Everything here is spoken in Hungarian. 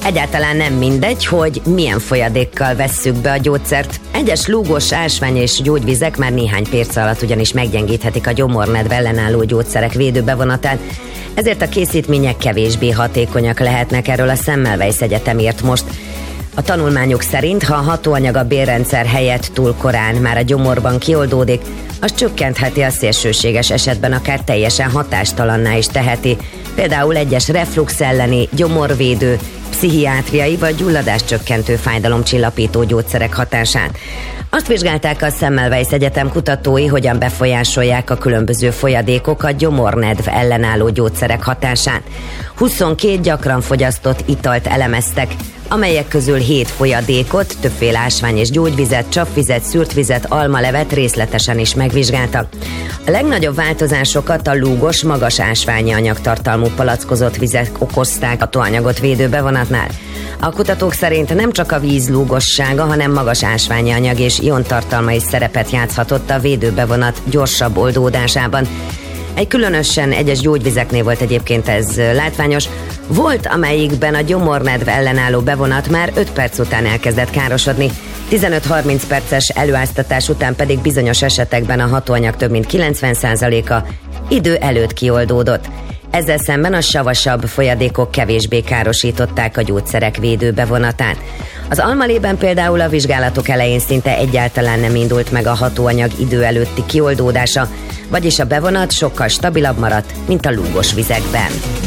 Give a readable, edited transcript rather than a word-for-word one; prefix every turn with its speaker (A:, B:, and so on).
A: Egyáltalán nem mindegy, hogy milyen folyadékkal vesszük be a gyógyszert. Egyes lúgos, ásvány és gyógyvizek már néhány perc alatt ugyanis meggyengíthetik a gyomornedv ellenálló gyógyszerek védőbevonatát, ezért a készítmények kevésbé hatékonyak lehetnek. Erről a Semmelweis Egyetem írt most. A tanulmányok szerint, ha a hatóanyag a bélrendszer helyett túl korán már a gyomorban kioldódik, az csökkentheti, a szélsőséges esetben akár teljesen hatástalanná is teheti, például egyes reflux elleni, gyomorvédő, pszichiátriai vagy gyulladáscsökkentő fájdalomcsillapító gyógyszerek hatását. Azt vizsgálták a Semmelweis Egyetem kutatói, hogyan befolyásolják a különböző folyadékok a gyomornedv ellenálló gyógyszerek hatását. 22 gyakran fogyasztott italt elemeztek, amelyek közül 7 folyadékot, többféle ásvány és gyógyvizet, csapvizet, szűrt vizet, almalevet részletesen is megvizsgáltak. A legnagyobb változásokat a lúgos, magas ásványi anyagtartalmú palackozott vizek okozták a hatóanyagot védő bevonatnál. A kutatók szerint nem csak a víz lúgossága, hanem magas ásványi anyag és iontartalma is szerepet játszhatott a védőbevonat gyorsabb oldódásában. Egy különösen egyes gyógyvizeknél volt egyébként ez látványos. Volt, amelyikben a gyomornedv ellenálló bevonat már 5 perc után elkezdett károsodni, 15-30 perces előáztatás után pedig bizonyos esetekben a hatóanyag több mint 90%-a idő előtt kioldódott. Ezzel szemben a savasabb folyadékok kevésbé károsították a gyógyszerek védőbevonatát. Az almalében például a vizsgálatok elején szinte egyáltalán nem indult meg a hatóanyag idő előtti kioldódása, vagyis a bevonat sokkal stabilabb maradt, mint a lúgos vizekben.